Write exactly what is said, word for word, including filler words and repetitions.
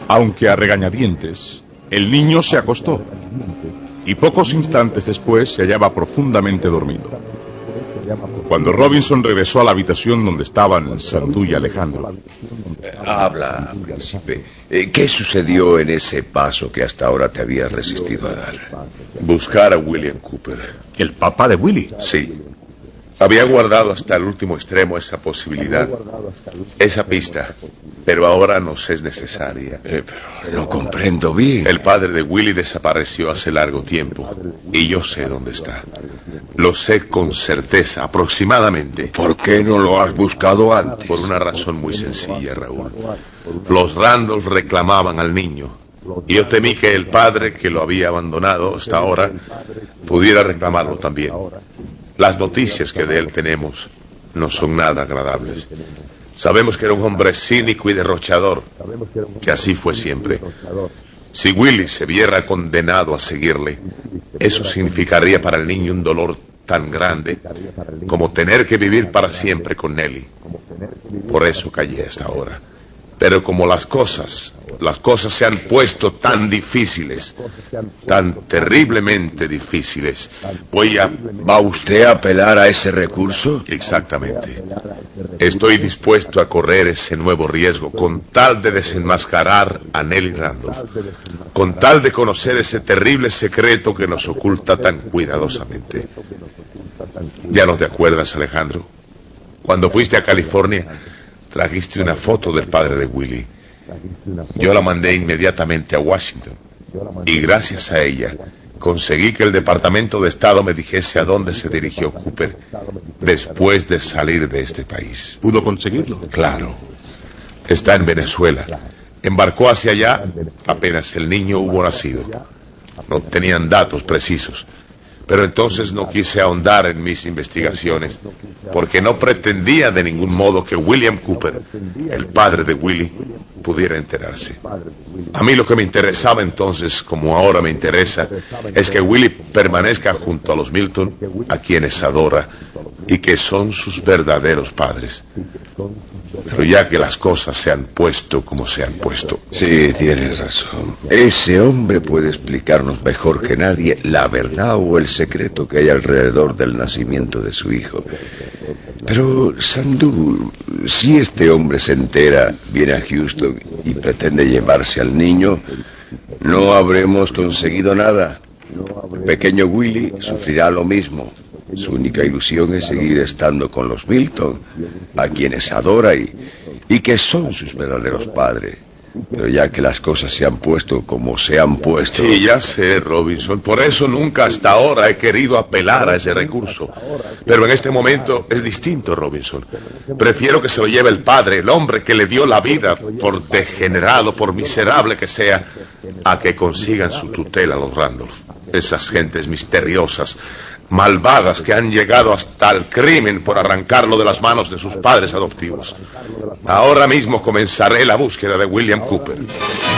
Aunque a regañadientes, el niño se acostó y pocos instantes después se hallaba profundamente dormido. Cuando Robinson regresó a la habitación donde estaban Sandú y Alejandro. Eh, habla, príncipe. Eh, ¿Qué sucedió en ese paso que hasta ahora te habías resistido a dar? Buscar a William Cooper. ¿El papá de Willie? Sí. Había guardado hasta el último extremo esa posibilidad, esa pista, pero ahora nos es necesaria. Eh, pero no comprendo bien. El padre de Willie desapareció hace largo tiempo y yo sé dónde está. Lo sé con certeza, aproximadamente. ¿Por qué no lo has buscado antes? Por una razón muy sencilla, Raúl. Los Randolph reclamaban al niño y yo temí que el padre, que lo había abandonado hasta ahora, pudiera reclamarlo también. Las noticias que de él tenemos no son nada agradables. Sabemos que era un hombre cínico y derrochador, que así fue siempre. Si Willie se viera condenado a seguirle, eso significaría para el niño un dolor tan grande como tener que vivir para siempre con Nellie. Por eso callé hasta ahora. Pero como las cosas, las cosas se han puesto tan difíciles, tan terriblemente difíciles, voy a... ¿Va usted a apelar a ese recurso? Exactamente. Estoy dispuesto a correr ese nuevo riesgo con tal de desenmascarar a Nellie Randolph, con tal de conocer ese terrible secreto que nos oculta tan cuidadosamente. ¿Ya no te acuerdas, Alejandro? Cuando fuiste a California, trajiste una foto del padre de Willie. Yo la mandé inmediatamente a Washington y gracias a ella conseguí que el Departamento de Estado me dijese a dónde se dirigió Cooper después de salir de este país. ¿Pudo conseguirlo? Claro. Está en Venezuela. Embarcó hacia allá apenas el niño hubo nacido. No tenían datos precisos. Pero entonces no quise ahondar en mis investigaciones, porque no pretendía de ningún modo que William Cooper, el padre de Willie, pudiera enterarse. A mí lo que me interesaba entonces, como ahora me interesa, es que Willie permanezca junto a los Milton, a quienes adora, y que son sus verdaderos padres. Pero ya que las cosas se han puesto como se han puesto... Sí, tienes razón. Ese hombre puede explicarnos mejor que nadie la verdad o el secreto que hay alrededor del nacimiento de su hijo. Pero, Sandú, si este hombre se entera, viene a Houston y pretende llevarse al niño, no habremos conseguido nada. El pequeño Willie sufrirá lo mismo. Su única ilusión es seguir estando con los Milton, a quienes adora y, y que son sus verdaderos padres. Pero ya que las cosas se han puesto como se han puesto... Sí, ya sé, Robinson. Por eso nunca hasta ahora he querido apelar a ese recurso. Pero en este momento es distinto, Robinson. Prefiero que se lo lleve el padre, el hombre que le dio la vida, por degenerado, por miserable que sea, a que consigan su tutela los Randolph. Esas gentes misteriosas, malvadas, que han llegado hasta el crimen por arrancarlo de las manos de sus padres adoptivos. Ahora mismo comenzaré la búsqueda de William Cooper.